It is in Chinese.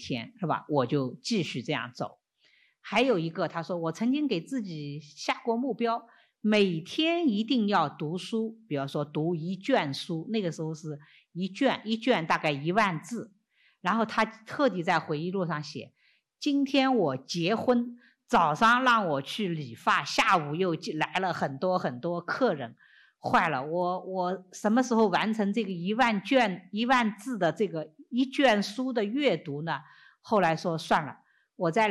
天，是吧？我就继续这样走。还有一个，他说我曾经给自己下过目标，每天一定要读书，比方说读1卷书，那个时候是一卷大概1万字。然后他特地在回忆录上写，今天我结婚，早上让我去理发，下午又来了很多很多客人，坏了，我什么时候完成这个1万字的这个1卷书的阅读呢？后来说算了，我在